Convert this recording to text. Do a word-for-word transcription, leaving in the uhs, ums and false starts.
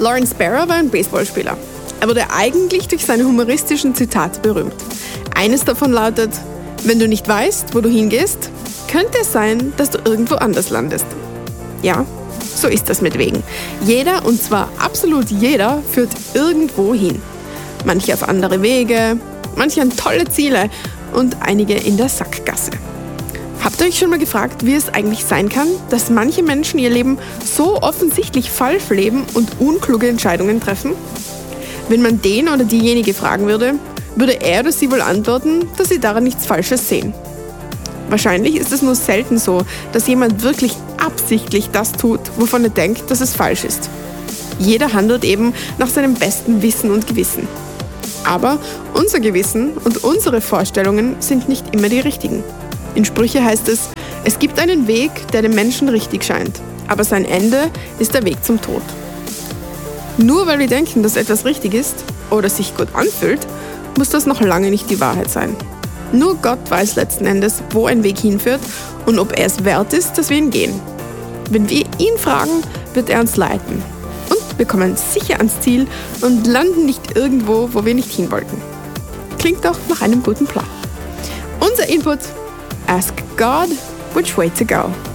Lawrence Barra war ein Baseballspieler. Er wurde eigentlich durch seine humoristischen Zitate berühmt. Eines davon lautet: Wenn du nicht weißt, wo du hingehst, könnte es sein, dass du irgendwo anders landest. Ja, so ist das mit Wegen. Jeder, und zwar absolut jeder, führt irgendwo hin. Manche auf andere Wege, manche an tolle Ziele und einige in der Sackgasse. Habt ihr euch schon mal gefragt, wie es eigentlich sein kann, dass manche Menschen ihr Leben so offensichtlich falsch leben und unkluge Entscheidungen treffen? Wenn man den oder diejenige fragen würde, würde er oder sie wohl antworten, dass sie daran nichts Falsches sehen. Wahrscheinlich ist es nur selten so, dass jemand wirklich absichtlich das tut, wovon er denkt, dass es falsch ist. Jeder handelt eben nach seinem besten Wissen und Gewissen. Aber unser Gewissen und unsere Vorstellungen sind nicht immer die richtigen. In Sprüche heißt es: Es gibt einen Weg, der dem Menschen richtig scheint, aber sein Ende ist der Weg zum Tod. Nur weil wir denken, dass etwas richtig ist oder sich gut anfühlt, muss das noch lange nicht die Wahrheit sein. Nur Gott weiß letzten Endes, wo ein Weg hinführt und ob er es wert ist, dass wir ihn gehen. Wenn wir ihn fragen, wird er uns leiten. Und wir kommen sicher ans Ziel und landen nicht irgendwo, wo wir nicht hin wollten. Klingt doch nach einem guten Plan. Unser Input: Ask God which way to go.